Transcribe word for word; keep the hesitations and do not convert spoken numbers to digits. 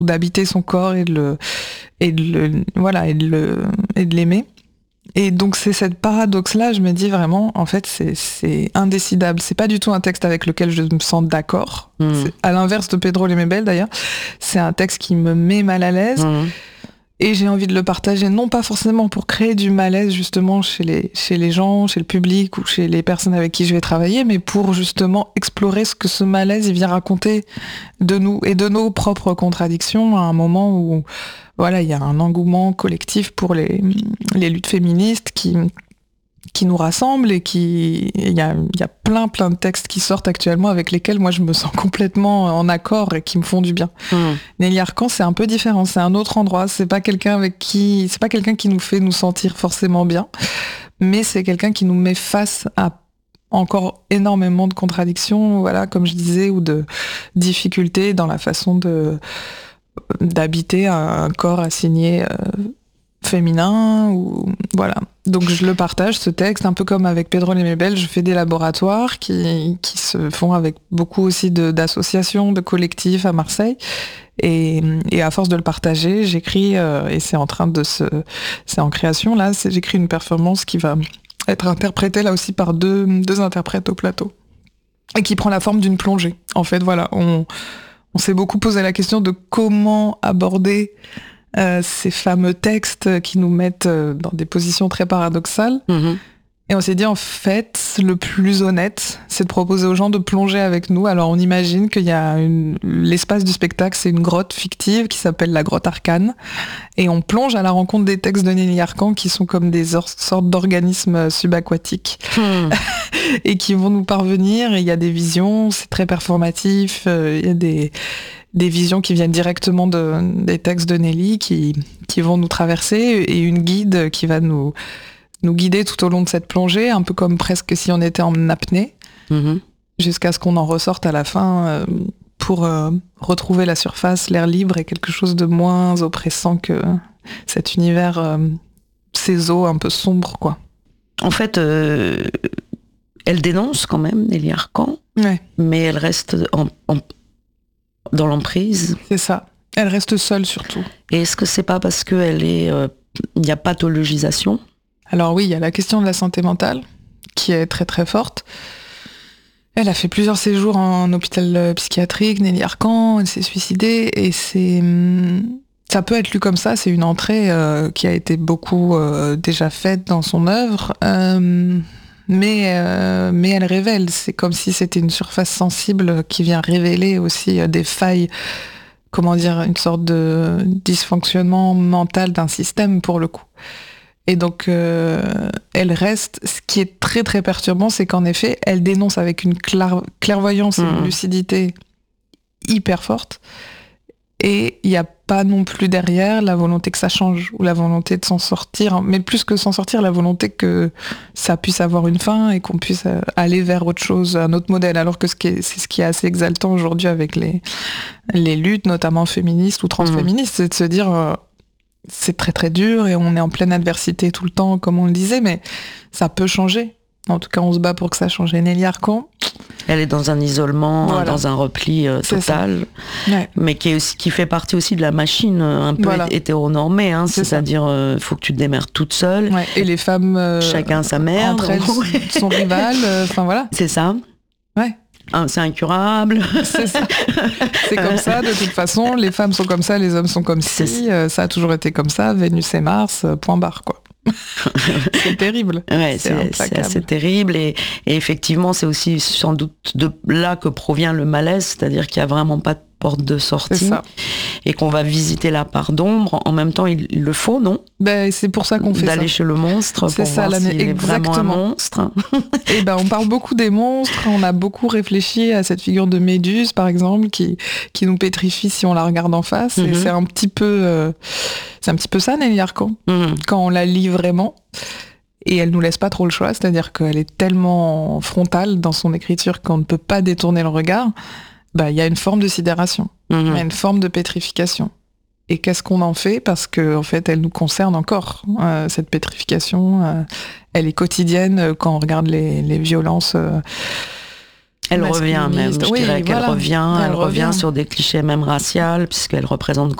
d'habiter son corps et de le, et de le, voilà, et de le, et de l'aimer. Et donc c'est cette paradoxe-là, je me dis vraiment, en fait, c'est, c'est indécidable. C'est pas du tout un texte avec lequel je me sens d'accord. Mmh. C'est, à l'inverse de Pedro Lemebel d'ailleurs, c'est un texte qui me met mal à l'aise. Mmh. Et j'ai envie de le partager, non pas forcément pour créer du malaise justement chez les, chez les gens, chez le public ou chez les personnes avec qui je vais travailler, mais pour justement explorer ce que ce malaise il vient raconter de nous et de nos propres contradictions à un moment où voilà, il y a un engouement collectif pour les, les luttes féministes qui, qui nous rassemblent et qui, il y a, il y a plein plein de textes qui sortent actuellement avec lesquels moi je me sens complètement en accord et qui me font du bien. Mmh. Nelly Arcan, c'est un peu différent, c'est un autre endroit, c'est pas quelqu'un avec qui, c'est pas quelqu'un qui nous fait nous sentir forcément bien, mais c'est quelqu'un qui nous met face à encore énormément de contradictions, voilà, comme je disais, ou de difficultés dans la façon de d'habiter un corps assigné euh, féminin ou voilà. Donc je le partage ce texte un peu comme avec Pedro Lemebel, je fais des laboratoires qui qui se font avec beaucoup aussi de d'associations, de collectifs à Marseille et et à force de le partager, j'écris euh, et c'est en train de se c'est en création là, c'est, j'écris une performance qui va être interprétée là aussi par deux deux interprètes au plateau et qui prend la forme d'une plongée. En fait, voilà, on On s'est beaucoup posé la question de comment aborder euh, ces fameux textes qui nous mettent euh, dans des positions très paradoxales. Mmh. Et on s'est dit, en fait, le plus honnête, c'est de proposer aux gens de plonger avec nous. Alors, on imagine qu'il y a une... l'espace du spectacle, c'est une grotte fictive qui s'appelle la grotte Arcane. Et on plonge à la rencontre des textes de Nelly Arcan qui sont comme des or- sortes d'organismes subaquatiques mmh. et qui vont nous parvenir. Et il y a des visions, c'est très performatif. Euh, il y a des, des visions qui viennent directement de, des textes de Nelly qui, qui vont nous traverser et une guide qui va nous... nous guider tout au long de cette plongée, un peu comme presque si on était en apnée, mmh. jusqu'à ce qu'on en ressorte à la fin euh, pour euh, retrouver la surface, l'air libre et quelque chose de moins oppressant que cet univers, euh, ces eaux un peu sombres, quoi. En fait, euh, elle dénonce quand même Nelly Arcan, ouais. mais elle reste en, en, dans l'emprise. C'est ça. Elle reste seule surtout. Et est-ce que c'est pas parce qu'il est, euh, y a pathologisation ? Alors oui, il y a la question de la santé mentale, qui est très très forte. Elle a fait plusieurs séjours en hôpital psychiatrique, Nelly Arcan, elle s'est suicidée, et c'est... ça peut être lu comme ça, c'est une entrée euh, qui a été beaucoup euh, déjà faite dans son œuvre, euh, mais, euh, mais elle révèle, c'est comme si c'était une surface sensible qui vient révéler aussi euh, des failles, comment dire, une sorte de dysfonctionnement mental d'un système pour le coup. Et donc, euh, elle reste... Ce qui est très, très perturbant, c'est qu'en effet, elle dénonce avec une clair... clairvoyance et une lucidité hyper forte. Et il n'y a pas non plus derrière la volonté que ça change, ou la volonté de s'en sortir. Mais plus que s'en sortir, la volonté que ça puisse avoir une fin et qu'on puisse aller vers autre chose, un autre modèle. Alors que ce qui est, c'est ce qui est assez exaltant aujourd'hui avec les, les luttes, notamment féministes ou transféministes, mmh. c'est de se dire... Euh, c'est très très dur et on est en pleine adversité tout le temps, comme on le disait, mais ça peut changer. En tout cas, on se bat pour que ça change. Et Nelly Arcan, elle est dans un isolement, voilà. dans un repli euh, total, ouais. mais qui, est aussi, qui fait partie aussi de la machine un peu voilà. hétéronormée, hein, c'est c'est-à-dire il euh, faut que tu te démerdes toute seule. Ouais. Et les femmes, euh, chacun sa mère, entre elles sont rivales, enfin euh, voilà. C'est ça. Ouais. Ah, c'est incurable. C'est ça. C'est comme ça, de toute façon. Les femmes sont comme ça, les hommes sont comme si. Euh, ça a toujours été comme ça. Vénus et Mars, euh, point barre, quoi. C'est terrible. Ouais, c'est, c'est, c'est assez terrible. Et, et effectivement, c'est aussi sans doute de là que provient le malaise, c'est-à-dire qu'il n'y a vraiment pas de porte de sortie et qu'on va visiter la part d'ombre. En même temps, il, il le faut, non ? Ben, c'est pour ça qu'on fait D'aller ça. chez le monstre c'est pour ça, voir s'il est vraiment un monstre. Et ben, on parle beaucoup des monstres. On a beaucoup réfléchi à cette figure de Méduse, par exemple, qui, qui nous pétrifie si on la regarde en face. Mm-hmm. Et c'est un petit peu, euh, c'est un petit peu ça, Nelly Arcan, mm-hmm. quand on la lit vraiment. Et elle nous laisse pas trop le choix, c'est-à-dire qu'elle est tellement frontale dans son écriture qu'on ne peut pas détourner le regard. Bah, il y a une forme de sidération, il mmh. y a une forme de pétrification. Et qu'est-ce qu'on en fait ? Parce que en fait, elle nous concerne encore, euh, cette pétrification. Euh, elle est quotidienne quand on regarde les, les violences. Euh, Elle revient même, je oui, dirais qu'elle voilà. revient, elle, elle revient. revient sur des clichés même raciales, puisqu'elle représente